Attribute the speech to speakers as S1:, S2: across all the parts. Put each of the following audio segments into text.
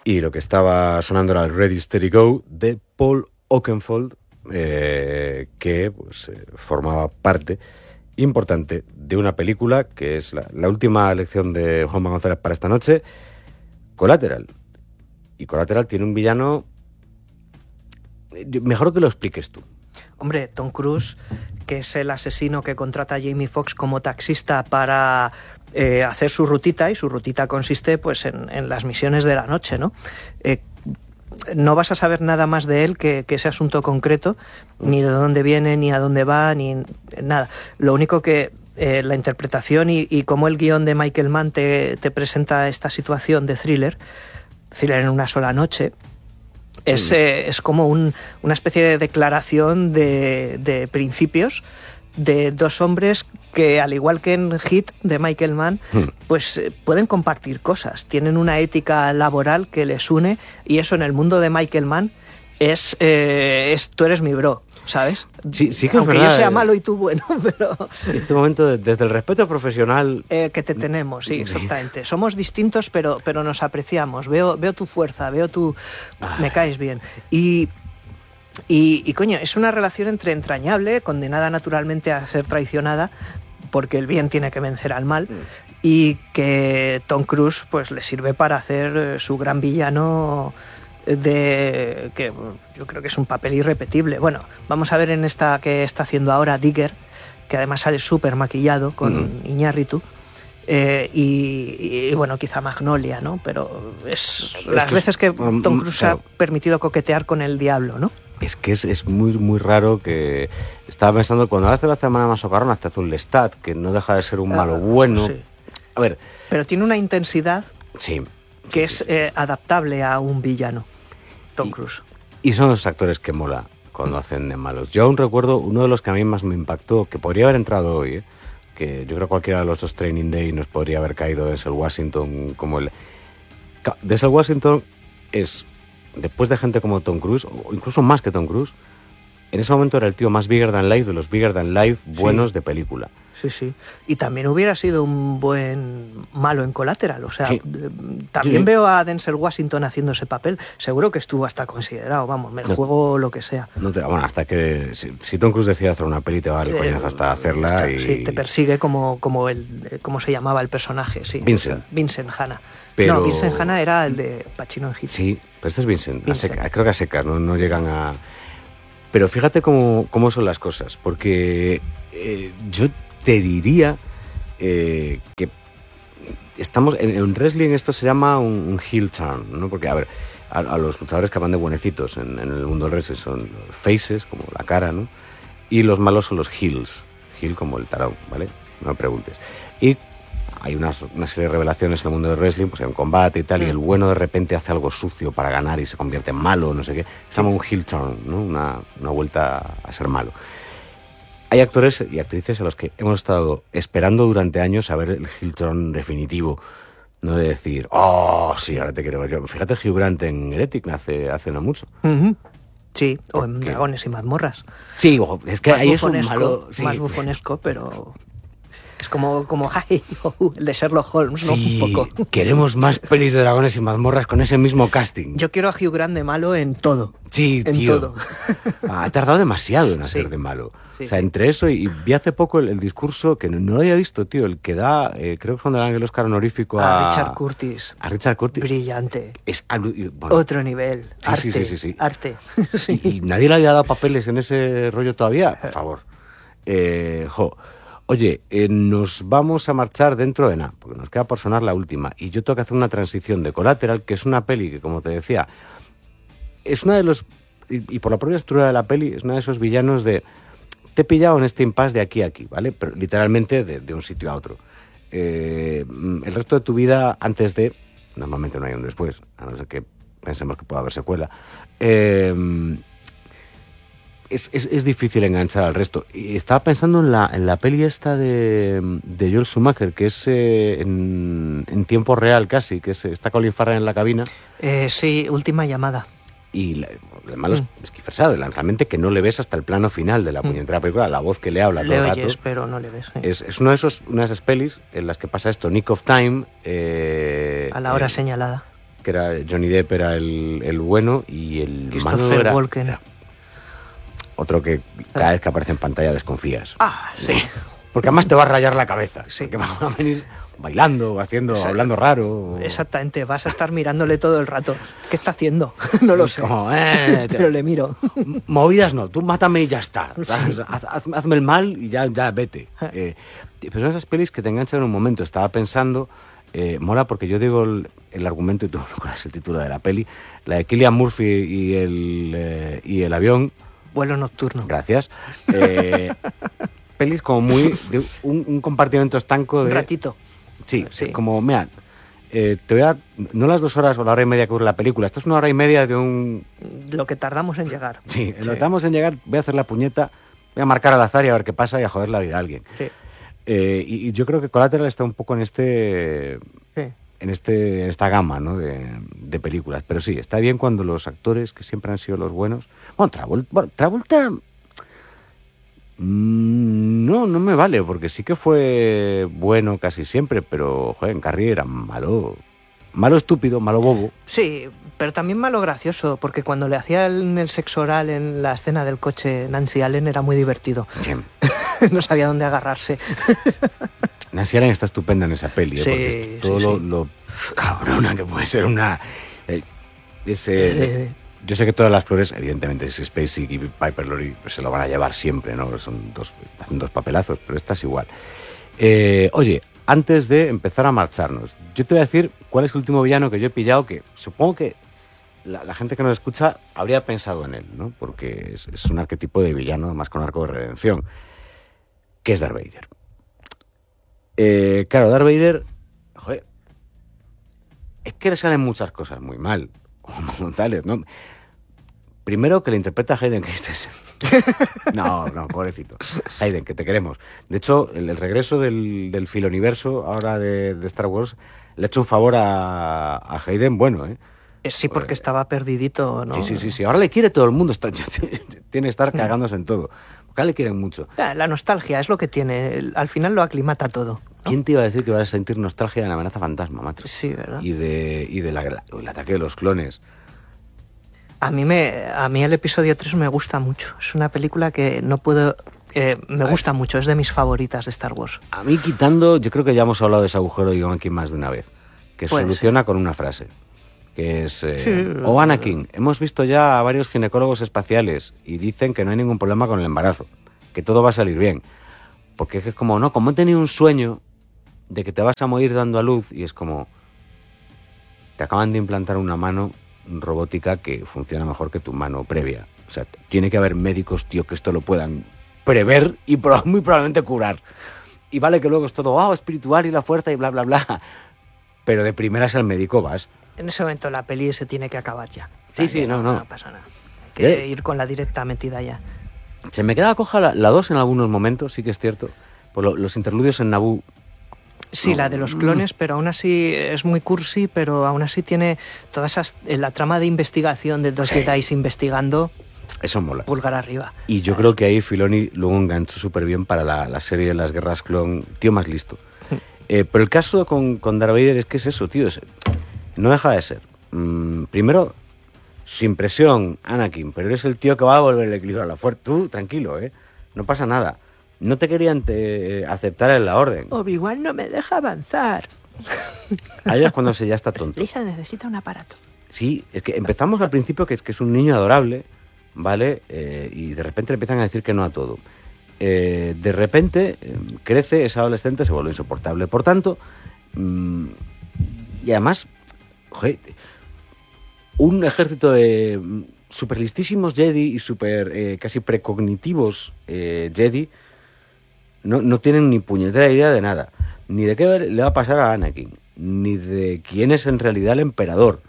S1: Y lo que estaba sonando era Ready, Steady, Go de Paul Oakenfold, que pues, formaba parte importante de una película que es la última elección de Juanma González para esta noche, Collateral. Y Collateral tiene un villano... Mejor que lo expliques tú.
S2: Hombre, Tom Cruise, que es el asesino que contrata a Jamie Foxx como taxista para hacer su rutita, y su rutita consiste pues en las misiones de la noche, ¿no? No vas a saber nada más de él que ese asunto concreto, ni de dónde viene, ni a dónde va, ni nada. Lo único que la interpretación y cómo el guión de Michael Mann te presenta esta situación de thriller en una sola noche, es como una especie de declaración de principios de dos hombres que, al igual que en Hit de Michael Mann, pues pueden compartir cosas, tienen una ética laboral que les une, y eso en el mundo de Michael Mann es tú eres mi bro, ¿sabes?
S1: Sí, sí que
S2: aunque
S1: es verdad,
S2: yo sea malo y tú bueno, pero...
S1: Este momento, desde el respeto profesional...
S2: que te tenemos, sí, exactamente. Somos distintos, pero nos apreciamos. Veo tu fuerza, me caes bien. Y coño, es una relación entrañable, condenada naturalmente a ser traicionada, porque el bien tiene que vencer al mal, y que Tom Cruise pues le sirve para hacer su gran villano, que yo creo que es un papel irrepetible. Bueno, vamos a ver en esta que está haciendo ahora, Digger, que además sale súper maquillado con Iñárritu. Y bueno, quizá Magnolia, ¿no? Pero las veces que Tom Cruise ha permitido coquetear con el diablo, ¿no?
S1: Es que es muy, muy raro. Que estaba pensando, cuando hace la semana más socarrona, hasta hace un Lestat, que no deja de ser un malo bueno.
S2: Sí.
S1: A ver.
S2: Pero tiene una intensidad que es adaptable a un villano, Tom Cruise.
S1: Y son los actores que mola cuando hacen de malos. Yo aún recuerdo uno de los que a mí más me impactó, que podría haber entrado hoy, que yo creo que cualquiera de los dos Training Day nos podría haber caído Denzel Washington como el... Denzel Washington es, después de gente como Tom Cruise, o incluso más que Tom Cruise, en ese momento era el tío más bigger than life de los bigger than life buenos de película.
S2: Sí, sí. Y también hubiera sido un buen malo en Collateral. O sea, también veo a Denzel Washington haciendo ese papel. Seguro que estuvo hasta considerado. Vamos, me juego lo que sea.
S1: Bueno, hasta que... Si Tom Cruise decide hacer una peli, te va a dar el coñazo hasta hacerla.
S2: Sí, te persigue como ¿cómo se llamaba el personaje? Sí, Vincent Hanna.
S1: Pero...
S2: No, Vincent Hanna era el de Pacino en Hit.
S1: Sí, pero este es Vincent. Creo que a secas, no llegan a... Pero fíjate cómo son las cosas, porque yo te diría que estamos en wrestling, esto se llama un heel turn, ¿no? Porque, a ver, a los luchadores que van de buenecitos en el mundo del wrestling son los faces, como la cara, ¿no? Y los malos son los heels, heel como el tarot, ¿vale? No me preguntes. Y hay una serie de revelaciones en el mundo del wrestling, pues hay un combate y tal, y el bueno de repente hace algo sucio para ganar y se convierte en malo, no sé qué. Se llama un heel turn, ¿no? Una vuelta a ser malo. Hay actores y actrices a los que hemos estado esperando durante años a ver el heel turn definitivo, no de decir, oh, sí, ahora te quiero ver yo. Fíjate Hugh Grant en Heretic hace no mucho.
S2: Sí, o en Dragones y Mazmorras.
S1: Sí, es que ahí es un malo...
S2: Sí. Más bufonesco, pero... Es como el de Sherlock Holmes, ¿no?
S1: Sí,
S2: un poco.
S1: Queremos más pelis de Dragones y Mazmorras con ese mismo casting.
S2: Yo quiero a Hugh Grant de malo en todo.
S1: Sí,
S2: en
S1: tío.
S2: todo.
S1: Ha tardado demasiado en hacer de malo. Sí, o sea, entre eso y vi hace poco el discurso, que no lo había visto, tío, el que da, creo que son el Oscar honorífico
S2: a Richard Curtis.
S1: A Richard Curtis.
S2: Brillante.
S1: Es
S2: otro nivel.
S1: Sí,
S2: arte.
S1: Sí.
S2: Arte.
S1: Sí. Y nadie le había dado papeles en ese rollo todavía. Por favor. Oye, nos vamos a marchar dentro de nada, porque nos queda por sonar la última. Y yo tengo que hacer una transición de Collateral, que es una peli que, como te decía, es una de los... Y por la propia estructura de la peli, es uno de esos villanos de... Te he pillado en este impasse de aquí a aquí, ¿vale? Pero literalmente de un sitio a otro. El resto de tu vida antes de... Normalmente no hay un después, a no ser que pensemos que pueda haber secuela. Es difícil enganchar al resto. Y estaba pensando en la peli esta de Joel Schumacher, que es en tiempo real casi, que está Colin Farrell en la cabina.
S2: Sí, Última Llamada.
S1: Y el malo es Kiefer Sutherland, realmente, que no le ves hasta el plano final de la puñetera película, la voz que le habla todo el rato.
S2: Le oyes, pero no le ves.
S1: Es una de esas pelis en las que pasa esto, Nick of Time.
S2: A la hora señalada.
S1: que era Johnny Depp era el bueno y el malo
S2: Christopher
S1: era
S2: Walken.
S1: otro que cada vez que aparece en pantalla desconfías.
S2: Ah, sí.
S1: Porque además te va a rayar la cabeza.
S2: Sí.
S1: Porque van a venir bailando, hablando raro.
S2: Exactamente, vas a estar mirándole todo el rato. ¿Qué está haciendo? No lo sé.
S1: Como,
S2: pero le miro.
S1: Movidas no, tú mátame y ya está.
S2: Sí.
S1: Hazme el mal y ya vete. Pero son esas pelis que te enganchan en un momento. Estaba pensando, mola porque yo digo el argumento y tú no recuerdas el título de la peli, la de Cillian Murphy y el avión.
S2: Vuelo nocturno.
S1: Gracias. Pelis como muy de un compartimento estanco de...
S2: Un ratito.
S1: Sí,
S2: Sí.
S1: como, mira, te voy a... No las 2 horas o la hora y media que dura la película, esto es 1 hora y media de un...
S2: Lo que tardamos en llegar.
S1: Sí, lo que tardamos en llegar, voy a hacer la puñeta, voy a marcar al azar y a ver qué pasa y a joder la vida a alguien.
S2: Sí.
S1: Y yo creo que Collateral está un poco en
S2: Sí.
S1: esta gama, ¿no? de películas. Pero sí, está bien cuando los actores, que siempre han sido los buenos... Bueno, Travolta... No me vale, porque sí que fue bueno casi siempre, pero, joder, en Carrie era malo. Malo estúpido, malo bobo.
S2: Sí, pero también malo gracioso, porque cuando le hacía el sexo oral en la escena del coche Nancy Allen era muy divertido.
S1: Sí.
S2: No sabía dónde agarrarse.
S1: Nancy Allen está estupenda en esa peli,
S2: Sí,
S1: porque es todo
S2: sí.
S1: lo cabrona que puede ser una... Yo sé que todas las flores, evidentemente, es Spacey y Piper Laurie, pues se lo van a llevar siempre, ¿no? Hacen dos papelazos, pero esta es igual. Oye, antes de empezar a marcharnos, yo te voy a decir cuál es el último villano que yo he pillado, que supongo que la gente que nos escucha habría pensado en él, ¿no? Porque es un arquetipo de villano, más con arco de redención, que es Darth Vader. Claro, Darth Vader, joder, es que le salen muchas cosas muy mal, como González, ¿no? Primero que le interpreta a Hayden Christensen. No, pobrecito. Hayden, que te queremos. De hecho, el regreso del filoniverso ahora de Star Wars le ha hecho un favor a Hayden, bueno, ¿eh?
S2: Sí, porque estaba perdidito, ¿no?
S1: Sí. Ahora le quiere todo el mundo. Tiene que estar cagándose en todo. Porque a él le quieren mucho.
S2: La nostalgia es lo que tiene. Al final lo aclimata todo, ¿no?
S1: ¿Quién te iba a decir que vas a sentir nostalgia de La amenaza fantasma, macho?
S2: Sí, ¿verdad?
S1: Y del ataque de los clones.
S2: A mí el episodio 3 me gusta mucho. Es una película que no puedo... me gusta mucho, es de mis favoritas de Star Wars.
S1: A mí quitando, yo creo que ya hemos hablado de ese agujero de Anakin más de una vez, que
S2: Puede
S1: soluciona con una frase, que es...
S2: Sí.
S1: Anakin, hemos visto ya a varios ginecólogos espaciales y dicen que no hay ningún problema con el embarazo, que todo va a salir bien. Porque es como, no, como he tenido un sueño de que te vas a morir dando a luz, y es como... Te acaban de implantar una mano robótica que funciona mejor que tu mano previa. O sea, tiene que haber médicos, tío, que esto lo puedan prever y muy probablemente curar. Y vale que luego es todo, espiritual y la fuerza y bla, bla, bla. Pero de primeras al médico vas.
S2: En ese momento la peli se tiene que acabar ya.
S1: Sí, no.
S2: No pasa nada. Hay que ir con la directa metida ya.
S1: Se me queda coja la 2 en algunos momentos, sí que es cierto. Por los interludios en Naboo.
S2: Sí,
S1: No.
S2: la de los clones, pero aún así es muy cursi, pero aún así tiene todas esas... La trama de investigación de dos Jedi investigando,
S1: Eso mola.
S2: pulgar arriba.
S1: Y yo creo que ahí Filoni luego enganchó súper bien para la serie de las guerras clon. Tío más listo. Pero el caso con Darth Vader es que es eso, tío. No deja de ser. Primero, sin presión, Anakin, pero eres el tío que va a volver el equilibrio a la fuerza. Tú, tranquilo, no pasa nada. No te querían aceptar en la orden.
S2: Obi-Wan no me deja avanzar.
S1: Ahí es cuando ya está tonto.
S2: Lisa necesita un aparato.
S1: Sí, es que empezamos al principio que es un niño adorable, ¿vale? Y de repente le empiezan a decir que no a todo. De repente crece, es adolescente, se vuelve insoportable. Por tanto, y además, joder, un ejército de super listísimos Jedi y super casi precognitivos Jedi no tienen ni puñetera idea de nada. Ni de qué le va a pasar a Anakin, ni de quién es en realidad el emperador.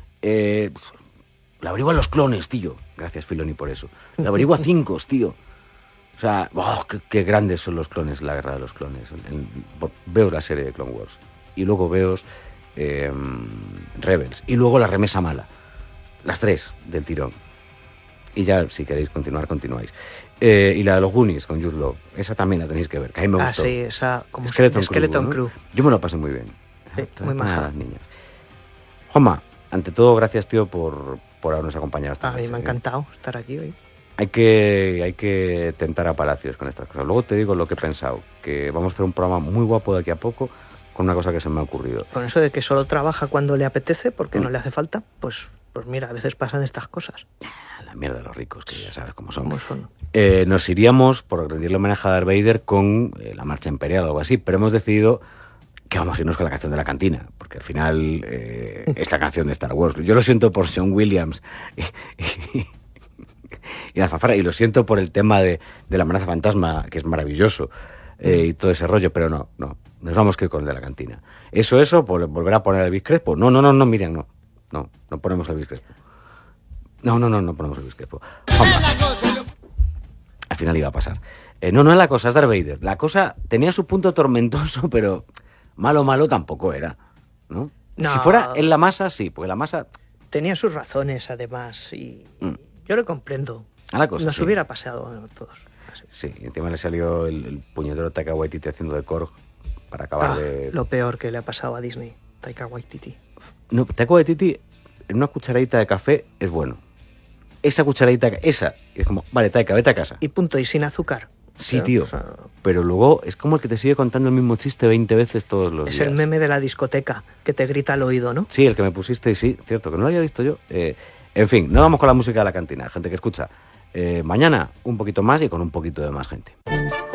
S1: La averigua los clones, tío. Gracias, Filoni, por eso. La averigua 5, tío. O sea, qué grandes son los clones, la guerra de los clones. Veo la serie de Clone Wars. Y luego veo Rebels. Y luego la remesa mala. Las 3 del tirón. Y ya, si queréis continuar, continuáis. Y la de los Goonies con Jude Law. Esa también la tenéis que ver, que a mí me gustó.
S2: Sí, esa como
S1: Skeleton
S2: Skeleton
S1: Crew, ¿no?
S2: Crew.
S1: Yo me lo pasé muy bien.
S2: Sí, muy maja.
S1: Las niñas. Juanma, ante todo, gracias, tío, por habernos acompañado esta noche.
S2: A mí me ha encantado estar aquí hoy.
S1: Hay que tentar a Palacios con estas cosas. Luego te digo lo que he pensado, que vamos a hacer un programa muy guapo de aquí a poco con una cosa que se me ha ocurrido.
S2: Con eso de que solo trabaja cuando le apetece, porque no le hace falta, pues mira, a veces pasan estas cosas.
S1: La mierda de los ricos, que ya sabes cómo son.
S2: son?
S1: Nos iríamos, por rendirle homenaje a Darth Vader, con la Marcha Imperial o algo así, pero hemos decidido que vamos a irnos con la canción de la cantina, porque al final es la canción de Star Wars. Yo lo siento por Sean Williams y la fanfarra, y lo siento por el tema de la amenaza fantasma, que es maravilloso, y todo ese rollo, pero no, nos vamos que con el de la cantina. Eso, volver a poner el Elvis Crespo. No, Miriam, no ponemos el Elvis Crespo. No ponemos el Elvis Crespo. Al final iba a pasar. No es la cosa, es Darth Vader. La cosa tenía su punto tormentoso, pero malo tampoco era, ¿no?
S2: No.
S1: Si fuera en la masa, sí, porque la masa...
S2: Tenía sus razones, además, y yo lo comprendo.
S1: A la cosa,
S2: Nos
S1: sí.
S2: hubiera pasado a todos. Así.
S1: Sí, y encima le salió el puñetero Taika Waititi haciendo de Korg para acabar de...
S2: Lo peor que le ha pasado a Disney, Taika Waititi.
S1: No, Taika Waititi en una cucharadita de café es bueno. Esa cucharadita, esa, es como, vale, Taika, vete a casa.
S2: Y punto, y sin azúcar.
S1: Sí, tío, pero luego es como el que te sigue contando el mismo chiste 20 veces todos los días.
S2: Es el meme de la discoteca, que te grita al oído, ¿no?
S1: Sí, el que me pusiste, sí, cierto, que no lo había visto yo. En fin, no vamos con la música de la cantina, gente que escucha. Mañana un poquito más y con un poquito de más gente.